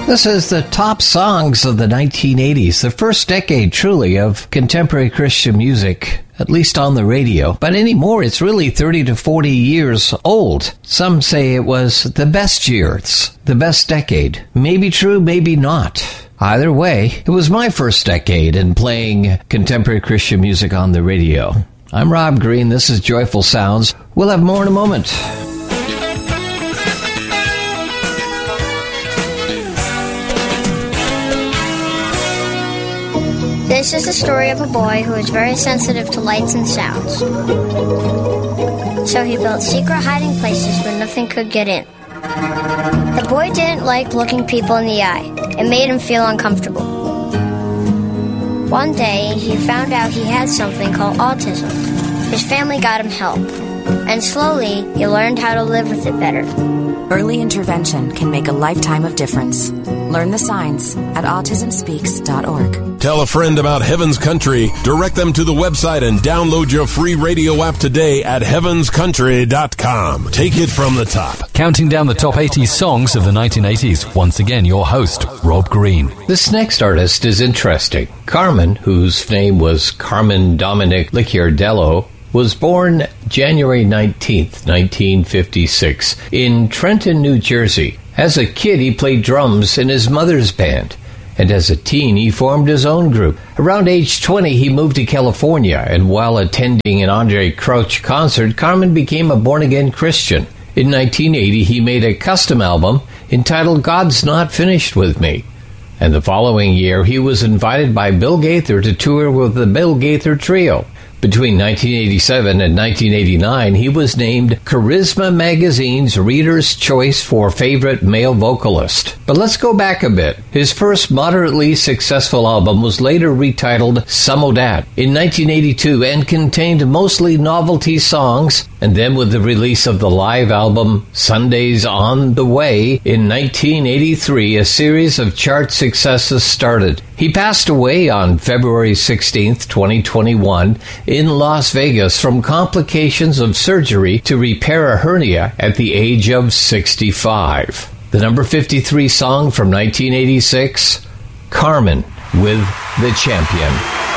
This is the top songs of the 1980s, the first decade, truly, of contemporary Christian music, at least on the radio. But anymore, it's really 30 to 40 years old. Some say it was the best years, the best decade. Maybe true, maybe not. Either way, it was my first decade in playing contemporary Christian music on the radio. I'm Rob Green. This is Joyful Sounds. We'll have more in a moment. This is the story of a boy who is very sensitive to lights and sounds. So he built secret hiding places where nothing could get in. The boy didn't like looking people in the eye. It made him feel uncomfortable. One day, he found out he had something called autism. His family got him help. And slowly, he learned how to live with it better. Early intervention can make a lifetime of difference. Learn the signs at autismspeaks.org. Tell a friend about Heaven's Country. Direct them to the website and download your free radio app today at heavenscountry.com. Take it from the top. Counting down the top 80 songs of the 1980s. Once again, your host, Rob Green. This next artist is interesting. Carmen, whose name was Carmen Dominic Licciardello, was born January 19th, 1956, in Trenton, New Jersey. As a kid, he played drums in his mother's band, and as a teen, he formed his own group. Around age 20, he moved to California, and while attending an Andre Crouch concert, Carmen became a born-again Christian. In 1980, he made a custom album entitled God's Not Finished With Me. And the following year, he was invited by Bill Gaither to tour with the Bill Gaither Trio. Between 1987 and 1989, he was named Charisma Magazine's Reader's Choice for Favorite Male Vocalist. But let's go back a bit. His first moderately successful album was later retitled Some O' Dat in 1982 and contained mostly novelty songs. And then with the release of the live album Sundays on the Way in 1983, a series of chart successes started. He passed away on February 16th, 2021, in Las Vegas from complications of surgery to repair a hernia at the age of 65. The number 53 song from 1986, Carmen with The Champion.